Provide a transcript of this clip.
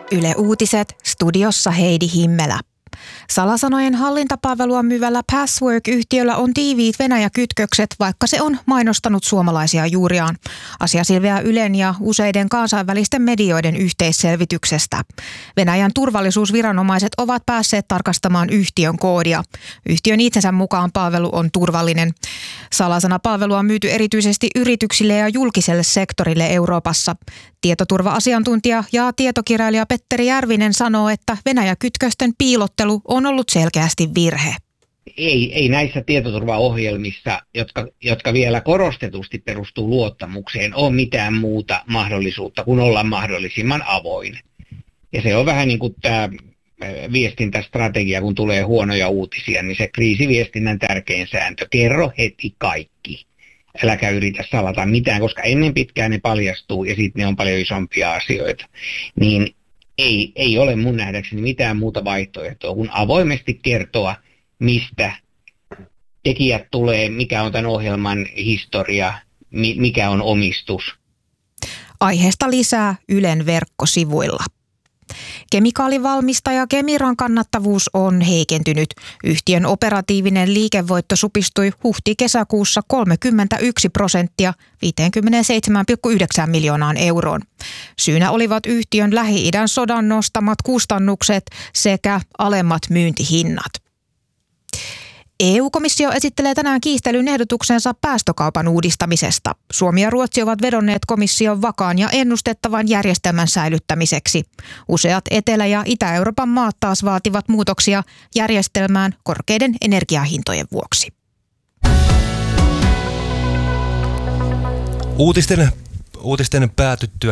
Yle Uutiset, studiossa Heidi Himmelä. Salasanojen hallintapalvelua myyvällä Passwork-yhtiöllä on tiiviit Venäjä-kytkökset, vaikka se on mainostanut suomalaisia juuriaan. Asia selviää Ylen ja useiden kansainvälisten medioiden yhteisselvityksestä. Venäjän turvallisuusviranomaiset ovat päässeet tarkastamaan yhtiön koodia. Yhtiön itsensä mukaan palvelu on turvallinen. Salasanapalvelua on myyty erityisesti yrityksille ja julkiselle sektorille Euroopassa. Tietoturva-asiantuntija ja tietokirjailija Petteri Järvinen sanoo, että Venäjä-kytkösten piilottelu on ollut selkeästi virhe. Ei näissä tietoturvaohjelmissa, jotka vielä korostetusti perustuu luottamukseen, ole mitään muuta mahdollisuutta kuin olla mahdollisimman avoin. Ja se on vähän niin kuin tämä viestintästrategia, kun tulee huonoja uutisia, niin se kriisiviestinnän tärkein sääntö. Kerro heti kaikki. Äläkä yritä salata mitään, koska ennen pitkään ne paljastuu ja sitten ne on paljon isompia asioita. Niin ei ole mun nähdäkseni mitään muuta vaihtoehtoa kuin avoimesti kertoa, mistä tekijät tulee, mikä on tämän ohjelman historia, mikä on omistus. Aiheesta lisää Ylen verkkosivuilla. Kemikaalivalmistaja Kemiran kannattavuus on heikentynyt. Yhtiön operatiivinen liikevoitto supistui huhti-kesäkuussa 31% 57,9 miljoonaan euroon. Syynä olivat yhtiön Lähi-idän sodan nostamat kustannukset sekä alemmat myyntihinnat. EU-komissio esittelee tänään kiistelyn ehdotuksensa päästökaupan uudistamisesta. Suomi ja Ruotsi ovat vedonneet komission vakaan ja ennustettavan järjestelmän säilyttämiseksi. Useat Etelä- ja Itä-Euroopan maat taas vaativat muutoksia järjestelmään korkeiden energiahintojen vuoksi. Uutisten päätyttyä